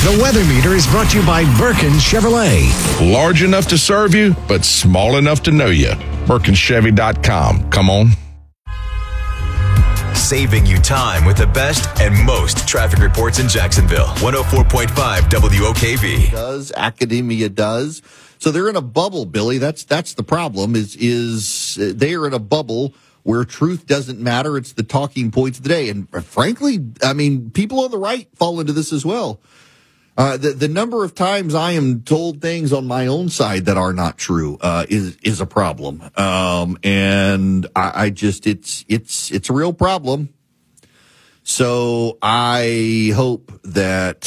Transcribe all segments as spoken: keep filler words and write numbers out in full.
The Weather Meter is brought to you by Birkin Chevrolet. Large enough to serve you, but small enough to know you. Birkin Chevy dot com. Come on. Saving you time with the best and most traffic reports in Jacksonville. one oh four point five W O K V. Does academia does. So they're in a bubble, Billy. That's that's the problem. Is is they are in a bubble where truth doesn't matter. It's the talking points of the day. And frankly, I mean, people on the right fall into this as well. Uh, the, the number of times I am told things on my own side that are not true, uh, is, is a problem. Um, and I, I just, it's, it's, it's a real problem. So I hope that,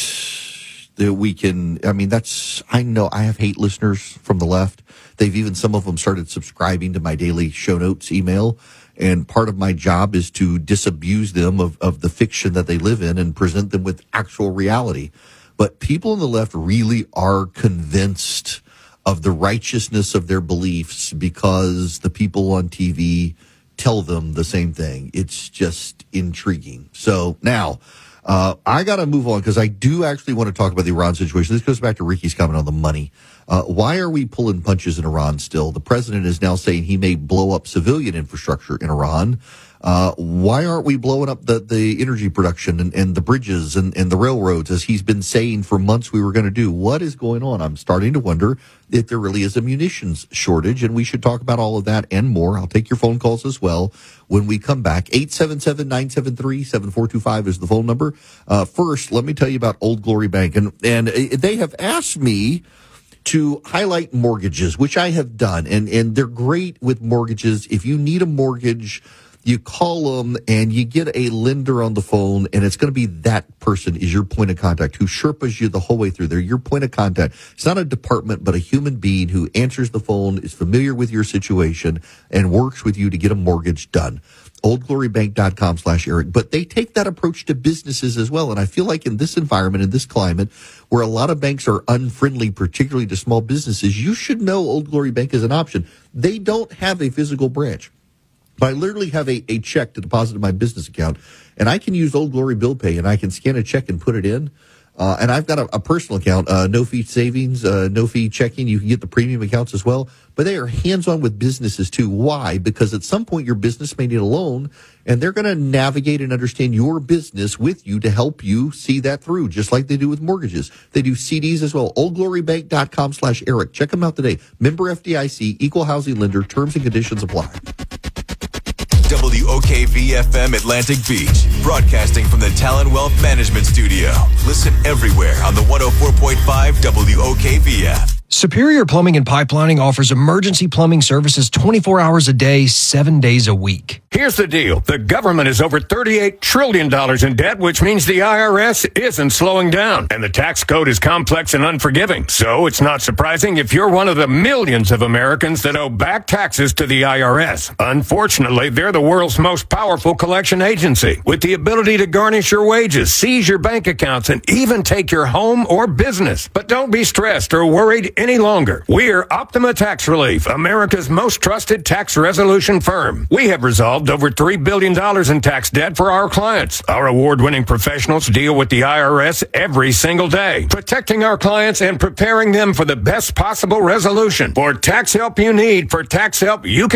that we can, I mean, that's, I know I have hate listeners from the left. They've even, some of them started subscribing to my daily show notes email. And part of my job is to disabuse them of, of the fiction that they live in and present them with actual reality. But people on the left really are convinced of the righteousness of their beliefs because the people on T V tell them the same thing. It's just intriguing. So now, uh, I got to move on because I do actually want to talk about the Iran situation. This goes back to Ricky's comment on the money. Uh, why are we pulling punches in Iran still? The president is now saying he may blow up civilian infrastructure in Iran. Uh, why aren't we blowing up the, the energy production and, and the bridges and, and the railroads as he's been saying for months we were going to do? What is going on? I'm starting to wonder if there really is a munitions shortage, and we should talk about all of that and more. I'll take your phone calls as well when we come back. eight seven seven, nine seven three, seven four two five is the phone number. Uh, first, let me tell you about Old Glory Bank. And, and they have asked me to highlight mortgages, which I have done. And, and they're great with mortgages. If you need a mortgage, you call them and you get a lender on the phone, and it's going to be that person is your point of contact who Sherpas you the whole way through. They're your point of contact. It's not a department, but a human being who answers the phone, is familiar with your situation, and works with you to get a mortgage done. oldglorybank.com slash Eric. But they take that approach to businesses as well. And I feel like in this environment, in this climate, where a lot of banks are unfriendly, particularly to small businesses, you should know Old Glory Bank is an option. They don't have a physical branch. But I literally have a, a check to deposit in my business account, and I can use Old Glory Bill Pay, and I can scan a check and put it in. Uh, and I've got a, a personal account, uh, no-fee savings, uh, no-fee checking. You can get the premium accounts as well. But they are hands-on with businesses, too. Why? Because at some point, your business may need a loan, and they're going to navigate and understand your business with you to help you see that through, just like they do with mortgages. They do C Ds as well. oldglorybank.com slash Eric. Check them out today. Member F D I C, equal housing lender. Terms and conditions apply. W O K V F M Atlantic Beach, broadcasting from the Talon Wealth Management Studio. Listen everywhere on the one oh four point five W O K V F. Superior Plumbing and Pipelining offers emergency plumbing services twenty-four hours a day, seven days a week. Here's the deal. The government is over thirty-eight trillion dollars in debt, which means the I R S isn't slowing down. And the tax code is complex and unforgiving. So it's not surprising if you're one of the millions of Americans that owe back taxes to the I R S. Unfortunately, they're the world's most powerful collection agency, with the ability to garnish your wages, seize your bank accounts, and even take your home or business. But don't be stressed or worried any longer. We're Optima Tax Relief, America's most trusted tax resolution firm. We have resolved over three billion dollars in tax debt for our clients. Our award-winning professionals deal with the I R S every single day, protecting our clients and preparing them for the best possible resolution. For tax help you need, for tax help you can